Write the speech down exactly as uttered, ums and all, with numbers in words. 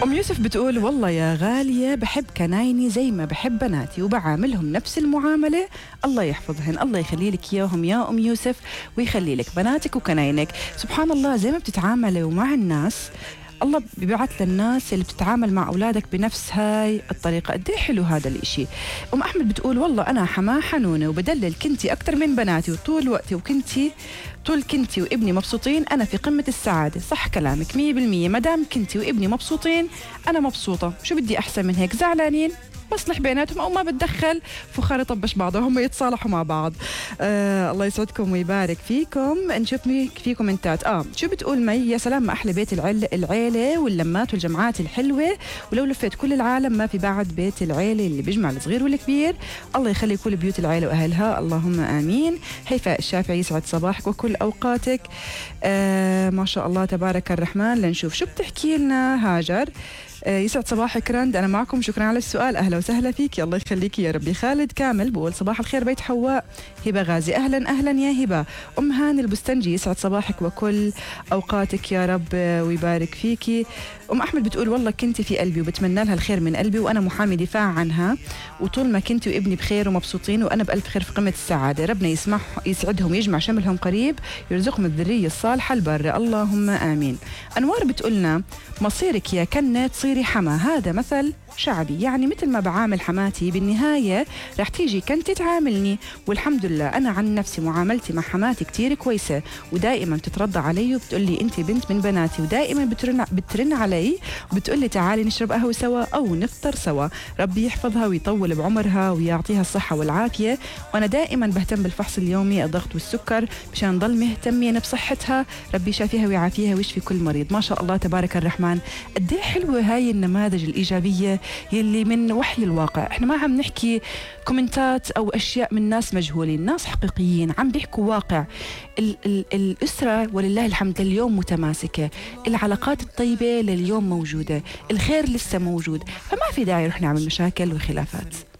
أم يوسف بتقول والله يا غالية بحب كنايني زي ما بحب بناتي وبعاملهم نفس المعاملة. الله يحفظهن، الله يخلي لك إياهم يا أم يوسف ويخلي لك بناتك وكناينك. سبحان الله، زي ما بتتعاملوا مع الناس الله بيبعث للناس اللي بتتعامل مع أولادك بنفس هاي الطريقة. قد ايه حلو هذا الإشي. أم أحمد بتقول والله أنا حماه حنونة وبدلل كنتي أكتر من بناتي وطول وقتي وكنتي طول كنتي وابني مبسوطين أنا في قمة السعادة. صح كلامك مية بالمية، مدام كنتي وابني مبسوطين أنا مبسوطة. شو بدي أحسن من هيك؟ زعلانين بصلح بيناتهم أو ما بتدخل، فخار يطبش بعضهم هم يتصالحوا مع بعض. آه الله يسعدكم ويبارك فيكم. نشوف في كومنتات. اه شو بتقول مي؟ يا سلام ما أحلى بيت العيلة, العيلة واللمات والجمعات الحلوة، ولو لفيت كل العالم ما في بعد بيت العيلة اللي بيجمع الصغير والكبير. الله يخلي كل بيوت العيلة وأهلها، اللهم آمين. هيفاء الشافعي يسعد صباحك وكل أوقاتك. آه ما شاء الله تبارك الرحمن. لنشوف شو بتحكي لنا هاجر. يسعد صباحك رند، أنا معكم، شكرا على السؤال، أهلا وسهلا فيك، الله يخليك يا ربي. خالد كامل بقول صباح الخير بيت حواء. هبة غازي أهلا أهلا يا هبة. أم هاني البستنجي يسعد صباحك وكل أوقاتك يا رب ويبارك فيكي. أم أحمد بتقول والله كنت في قلبي وبتمنى لها الخير من قلبي وأنا محامي دفاع عنها، وطول ما كنت وابني بخير ومبسوطين وأنا بألف خير في قمة السعادة. ربنا يسمح يسعدهم يجمع شملهم قريب، يرزقهم الذرية الصالحة البارة، اللهم آمين. أنوار بتقولنا مصيرك يا كنة تصيري حما، هذا مثل شعبي، يعني مثل ما بعامل حماتي بالنهاية رح تيجي كنت تعاملني. والحمد لله أنا عن نفسي معاملتي مع حماتي كتير كويسة، ودائما تترضى علي وبتقولي أنت بنت من بناتي، ودائما بترن, بترن علي وبتقولي تعالي نشرب قهوة سوا أو نفطر سوا. ربي يحفظها ويطول بعمرها ويعطيها الصحة والعافية. وأنا دائما بهتم بالفحص اليومي الضغط والسكر مشان نضل مهتمين بصحتها. ربي يشافيها ويعافيها ويشفي كل مريض. ما شاء الله تبارك الرحمن. قد ايه حلوة هاي النماذج الإيجابية يلي من وحي الواقع. احنا ما عم نحكي كومنتات او اشياء من ناس مجهولين، ناس حقيقيين عم بيحكوا واقع. ال ال الاسره ولله الحمد اليوم متماسكه، العلاقات الطيبه لليوم موجوده، الخير لسه موجود، فما في داعي نروح نعمل مشاكل وخلافات.